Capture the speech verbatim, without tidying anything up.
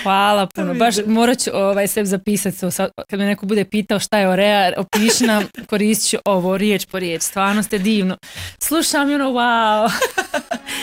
Hvala puno, baš morat ću ovaj, sebi zapisati se, kad me neko bude pitao šta je Orea, opiši nam, koristit ću ovo riječ po riječ, stvarno ste divno. Slušam i ono, wow.